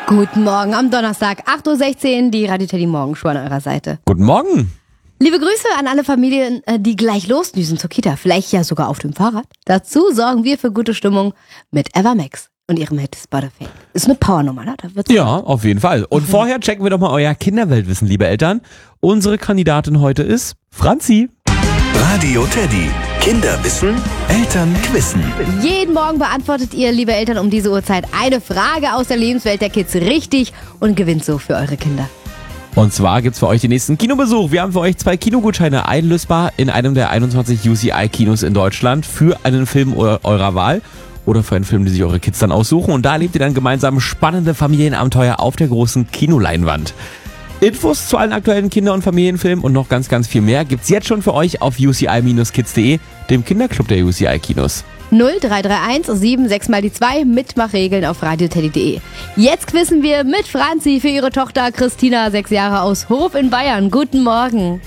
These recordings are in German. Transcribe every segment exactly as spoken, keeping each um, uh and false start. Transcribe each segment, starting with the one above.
Guten Morgen am Donnerstag, acht Uhr sechzehn, die Radio Teddy Morgenshow an eurer Seite. Guten Morgen. Liebe Grüße an alle Familien, die gleich losdüsen zur Kita, vielleicht ja sogar auf dem Fahrrad. Dazu sorgen wir für gute Stimmung mit Evermax und ihrem Hit Spotify. Ist eine Powernummer, ne? Da wird's ja, auf jeden Fall. Und mhm. vorher checken wir doch mal euer Kinderweltwissen, liebe Eltern. Unsere Kandidatin heute ist Franzi. Radio Teddy. Kinderwissen, Eltern quissen. Jeden Morgen beantwortet ihr, liebe Eltern, um diese Uhrzeit eine Frage aus der Lebenswelt der Kids richtig und gewinnt so für eure Kinder. Und zwar gibt's für euch den nächsten Kinobesuch. Wir haben für euch zwei Kinogutscheine einlösbar in einem der einundzwanzig U C I-Kinos in Deutschland für einen Film eurer Wahl oder für einen Film, den sich eure Kids dann aussuchen. Und da erlebt ihr dann gemeinsam spannende Familienabenteuer auf der großen Kinoleinwand. Infos zu allen aktuellen Kinder- und Familienfilmen und noch ganz, ganz viel mehr gibt's jetzt schon für euch auf u c i Bindestrich kids punkt de, dem Kinderclub der U C I-Kinos. null drei drei eins sieben sechs mal die zwei, Mitmachregeln auf radioteddy punkt de. Jetzt quizzen wir mit Franzi für ihre Tochter Christina, sechs Jahre, aus Hof in Bayern. Guten Morgen.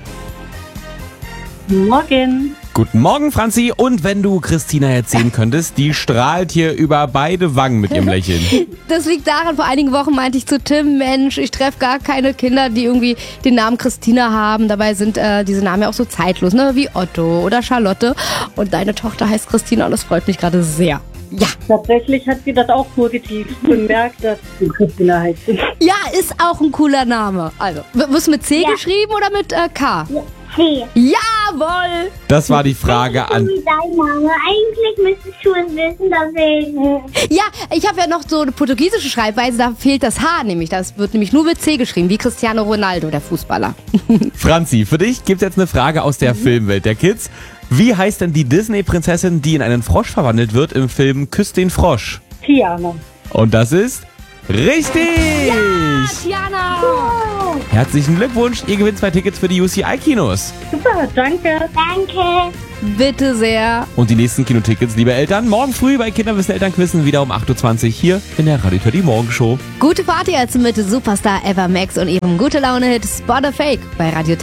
Morgen. Guten Morgen, Franzi. Und wenn du Christina jetzt sehen könntest, die strahlt hier über beide Wangen mit ihrem Lächeln. Das liegt daran, vor einigen Wochen meinte ich zu Tim, Mensch, ich treffe gar keine Kinder, die irgendwie den Namen Christina haben. Dabei sind äh, diese Namen ja auch so zeitlos, ne? Wie Otto oder Charlotte. Und deine Tochter heißt Christina und das freut mich gerade sehr. Ja. Tatsächlich hat sie das auch positiv bemerkt, dass sie Christina heißt. Ja, ist auch ein cooler Name. Also, wirst du mit C ja. geschrieben oder mit äh, K? Ja. C. Jawohl! Das war die Frage an... Dein Name. Eigentlich müsstest du es wissen, deswegen... Ja, ich habe ja noch so eine portugiesische Schreibweise, da fehlt das H nämlich. Das wird nämlich nur mit C geschrieben, wie Cristiano Ronaldo, der Fußballer. Franzi, für dich gibt's jetzt eine Frage aus der mhm. Filmwelt der Kids. Wie heißt denn die Disney-Prinzessin, die in einen Frosch verwandelt wird im Film Küss den Frosch? Tiana. Und das ist richtig! Ja, Tiana! Wow. Herzlichen Glückwunsch, ihr gewinnt zwei Tickets für die U C I-Kinos. Super, danke. Danke. Bitte sehr. Und die nächsten Kinotickets, liebe Eltern, morgen früh bei Kinderwissen Elternquissen wieder um acht Uhr zwanzig hier in der Radio Teddy Morgenshow. Gute Fahrt jetzt mit Superstar Evermax und ihrem Gute-Laune-Hit Spotify bei Radio Teddy.